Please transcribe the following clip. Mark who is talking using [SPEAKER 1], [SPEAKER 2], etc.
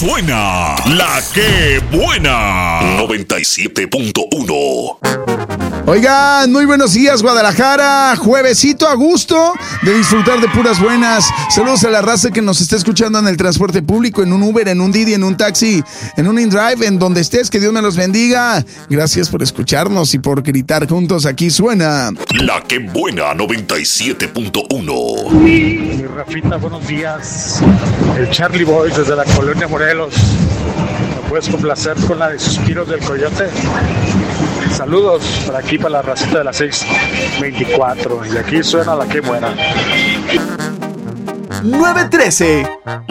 [SPEAKER 1] suena La Que Buena 97.1.
[SPEAKER 2] Oigan, muy buenos días, Guadalajara. Juevesito a gusto de disfrutar de puras buenas. Saludos a la raza que nos está escuchando en el transporte público, en un Uber, en un Didi, en un taxi, en un InDrive, en donde estés. Que Dios me los bendiga. Gracias por escucharnos y por gritar juntos. Aquí suena
[SPEAKER 1] La Que Buena 97.1.
[SPEAKER 3] Mi Rafita, buenos días. El Charlie Boy desde la colonia Morelos. ¿Me puedes complacer con la de Suspiros del Coyote? Saludos por aquí para la racita de las 6:24. Y aquí suena La Que Buena.
[SPEAKER 4] 913,